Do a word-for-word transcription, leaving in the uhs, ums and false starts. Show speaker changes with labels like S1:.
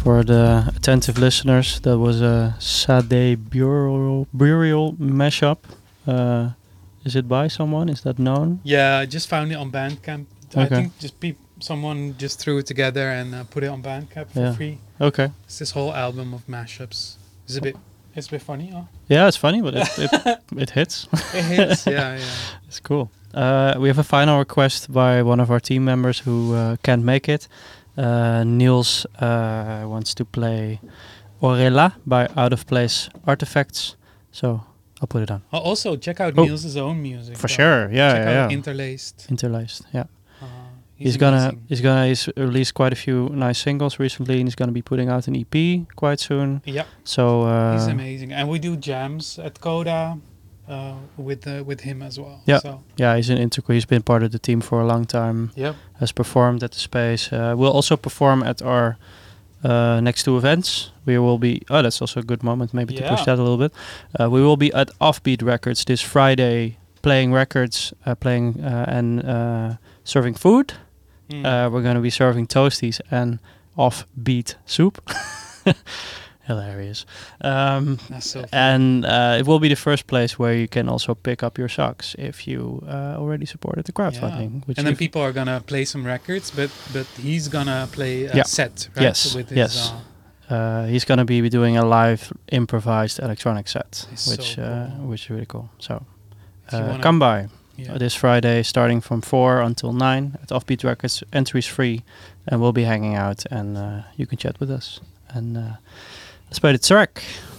S1: For the attentive listeners, that was a Sade Burial, burial mashup. Uh, is it by someone? Is that known?
S2: Yeah, I just found it on Bandcamp. I
S1: Okay.
S2: think just pe- someone just threw it together and uh, put it on Bandcamp for
S1: Yeah.
S2: free.
S1: Okay.
S2: It's this whole album of mashups. It's a bit, it's a bit funny. Huh?
S1: Yeah, it's funny, but it it, it hits.
S2: It hits. Yeah, yeah.
S1: It's cool. Uh, we have a final request by one of our team members who uh, can't make it. Uh, Niels uh, wants to play Orella by Out of Place Artifacts, so I'll put it on.
S2: Oh, also, check out
S1: Oh.
S2: Niels' own music.
S1: For
S2: though.
S1: sure, yeah,
S2: check
S1: yeah,
S2: out
S1: yeah.
S2: Interlaced.
S1: Interlaced, yeah.
S2: Uh,
S1: He's,
S2: he's
S1: gonna,
S2: amazing.
S1: he's gonna, he's released quite a few nice singles recently, and he's gonna be putting out an E P quite soon.
S2: Yeah,
S1: So
S2: he's
S1: uh,
S2: amazing, and we do jams at Coda uh, with uh, with him as well.
S1: Yeah.
S2: So
S1: yeah, he's an integral. He's been part of the team for a long time.
S2: yep.
S1: Has performed at the space. Uh, we'll also perform at our uh, next two events. We will be. Oh, that's also a good moment, maybe to push
S2: Yeah.
S1: that a little bit. Uh, we will be at Offbeat Records this Friday, playing records, uh, playing uh, and uh, serving food.
S2: Mm.
S1: Uh, we're going to be serving toasties and offbeat soup. Hilarious. Um,
S2: That's so. Fun.
S1: and uh, it will be the first place where you can also pick up your socks if you uh, already supported the crowdfunding. Which
S2: and then
S1: if-
S2: people are gonna play some records, but but he's gonna play a
S1: Yeah.
S2: set, right?
S1: Yes,
S2: With his,
S1: yes.
S2: Uh,
S1: uh, he's going to be doing a live improvised electronic set,
S2: It's
S1: which
S2: so
S1: uh,
S2: cool.
S1: which is really cool. So
S2: if you
S1: uh,
S2: wanna-
S1: come by
S2: yeah.
S1: uh, this Friday, starting from four until nine at Offbeat Records. Entry is free, and we'll be hanging out, and uh, you can chat with us. And uh, let's play the track.